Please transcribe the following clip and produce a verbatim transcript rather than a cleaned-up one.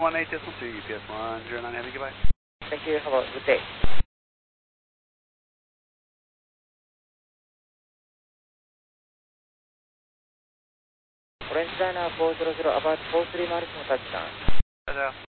one eight decimal two, U P S one zero nine heavy, goodbye. Thank you, have a good day. Orange China four zero zero, about four three miles from touchdown. Hello.